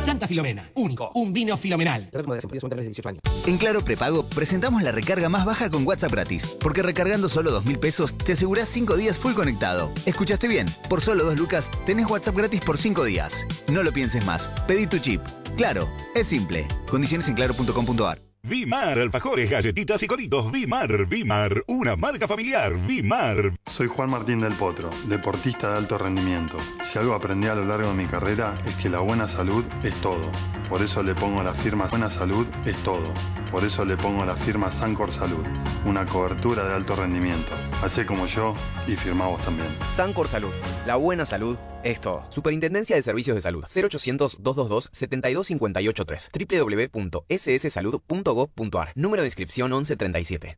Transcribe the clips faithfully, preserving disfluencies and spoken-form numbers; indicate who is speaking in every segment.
Speaker 1: Santa Filomena, único, un vino filomenal.
Speaker 2: En Claro Prepago presentamos la recarga más baja con WhatsApp gratis, porque recargando solo dos mil pesos te asegurás cinco días full conectado. ¿Escuchaste bien? Por solo dos lucas tenés WhatsApp gratis por cinco días. No lo pienses más, pedí tu chip. Claro, es simple. Condiciones en claro punto com punto a r.
Speaker 3: Vimar, alfajores, galletitas y coritos. Vimar, Vimar, una marca familiar. Vimar.
Speaker 4: Soy Juan Martín del Potro, deportista de alto rendimiento. Si algo aprendí a lo largo de mi carrera es que la buena salud es todo. Por eso le pongo la firma Buena Salud es todo. Por eso le pongo la firma Sancor Salud, una cobertura de alto rendimiento. Hacé como yo y firmá vos también.
Speaker 5: Sancor Salud, la buena salud es todo. Superintendencia de Servicios de Salud. cero ochocientos, doscientos veintidós, setenta y dos cincuenta y ocho tres. doble u doble u doble u punto ese ese salud punto gov punto a r. Número de inscripción once treinta y siete.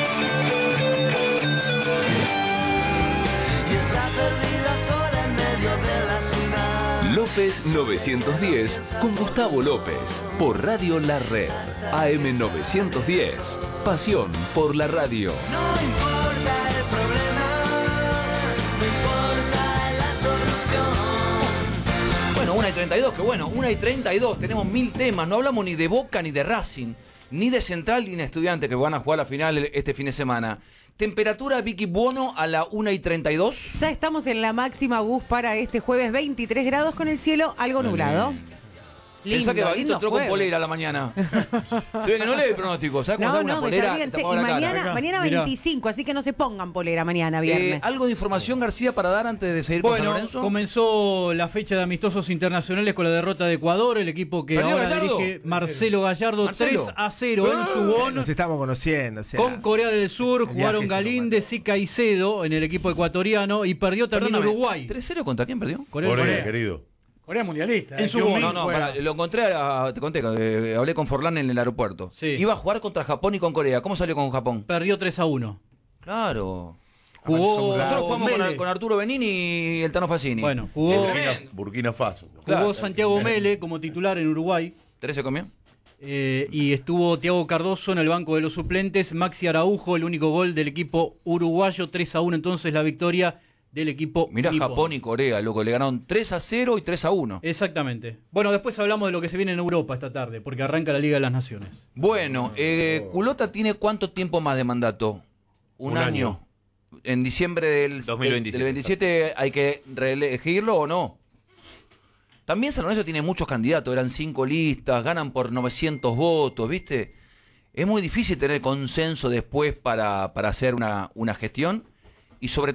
Speaker 6: López novecientos diez con Gustavo López por Radio La Red. A M novecientos diez. Pasión por la radio.
Speaker 7: No importa el problema, no importa la solución.
Speaker 8: Bueno, una y treinta y dos, que bueno, una y treinta y dos, tenemos mil temas, no hablamos ni de Boca ni de Racing, ni de Central ni de Estudiantes que van a jugar la final este fin de semana. Temperatura, Vicky Buono, a la una y treinta y dos.
Speaker 9: Ya estamos en la máxima, Gus, para este jueves, veintitrés grados con el cielo algo nublado.
Speaker 8: Pensá que Vaguito entró con polera a la mañana. Se ve que no lee el pronóstico. ¿Sabes cómo
Speaker 9: No,
Speaker 8: está una
Speaker 9: no,
Speaker 8: polera?
Speaker 9: desafíense.
Speaker 8: Te
Speaker 9: Y
Speaker 8: pongo la cara.
Speaker 9: mañana, mañana veinticinco, así que no se pongan polera mañana, viernes.
Speaker 8: Eh, ¿Algo de información, García, para dar antes de seguir con San
Speaker 10: Bueno,
Speaker 8: Lorenzo?
Speaker 10: comenzó la fecha de amistosos internacionales con la derrota de Ecuador, el equipo que
Speaker 8: ¿Perdió
Speaker 10: ahora
Speaker 8: Gallardo?
Speaker 10: dirige Marcelo Gallardo,
Speaker 8: Marcelo.
Speaker 10: tres a cero en Subón.
Speaker 11: Nos estamos conociendo. O sea,
Speaker 10: Con Corea del Sur jugaron
Speaker 11: viaje se
Speaker 10: Galíndez y Caicedo en el equipo ecuatoriano y perdió también
Speaker 8: Perdóname,
Speaker 10: Uruguay.
Speaker 8: ¿tres cero contra quién perdió?
Speaker 10: Corea,
Speaker 12: Corea, querido.
Speaker 13: Corea mundialista.
Speaker 10: En
Speaker 13: eh,
Speaker 10: su
Speaker 13: que un
Speaker 10: bono.
Speaker 8: No,
Speaker 13: mil
Speaker 8: no,
Speaker 13: juega.
Speaker 8: pará, lo encontré, a- te conté, eh, hablé con Forlán en el aeropuerto.
Speaker 10: Sí.
Speaker 8: Iba a jugar contra Japón y con Corea. ¿Cómo salió con Japón?
Speaker 10: Perdió tres a uno.
Speaker 8: Claro.
Speaker 10: Jugó
Speaker 8: Nosotros jugamos con,
Speaker 10: Mele.
Speaker 8: con Arturo Benini y el Tano Facini.
Speaker 10: Bueno, jugó,
Speaker 8: Es
Speaker 12: Burkina,
Speaker 8: tremendo.
Speaker 12: Burkina Faso.
Speaker 10: jugó
Speaker 8: Claro.
Speaker 10: Santiago Mele como titular en Uruguay.
Speaker 8: ¿tres se comió?
Speaker 10: Eh, y estuvo Thiago Cardoso en el banco de los suplentes. Maxi Araujo, el único gol del equipo uruguayo. tres a uno, entonces la victoria del equipo
Speaker 8: Mirá
Speaker 10: nipón.
Speaker 8: Japón y Corea, loco. Le ganaron tres a cero y tres a uno.
Speaker 10: Exactamente. Bueno, después hablamos de lo que se viene en Europa esta tarde, porque arranca la Liga de las Naciones.
Speaker 8: Bueno, eh, Culota tiene ¿cuánto tiempo más de mandato? Un,
Speaker 12: Un
Speaker 8: año.
Speaker 12: año.
Speaker 8: En diciembre del
Speaker 5: dos mil veintisiete,
Speaker 8: del veintisiete hay que reelegirlo o no. También San Lorenzo tiene muchos candidatos, eran cinco listas, ganan por novecientos votos, ¿viste? Es muy difícil tener consenso después para, para hacer una, una gestión y sobre